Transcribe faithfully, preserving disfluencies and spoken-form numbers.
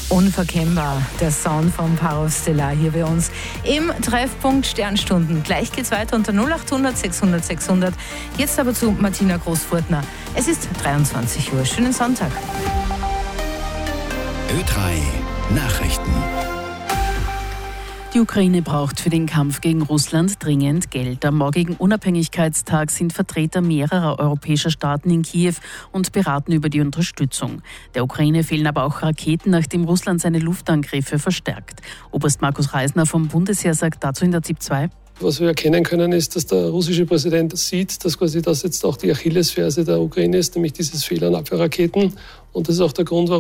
Unverkennbar, der Sound von Power Stellar hier bei uns im Treffpunkt Sternstunden. Gleich geht's weiter unter null acht hundert sechshundert sechshundert. Jetzt aber zu Martina Groß-Furtner. Es ist dreiundzwanzig Uhr. Schönen Sonntag. Ö drei Nachrichten. Die Ukraine braucht für den Kampf gegen Russland dringend Geld. Am morgigen Unabhängigkeitstag sind Vertreter mehrerer europäischer Staaten in Kiew und beraten über die Unterstützung. Der Ukraine fehlen aber auch Raketen, nachdem Russland seine Luftangriffe verstärkt. Oberst Markus Reisner vom Bundesheer sagt dazu in der ZIP zwei: Was wir erkennen können, ist, dass der russische Präsident sieht, dass quasi das jetzt auch die Achillesferse der Ukraine ist, nämlich dieses Fehler an Abwehrraketen. Und das ist auch der Grund, warum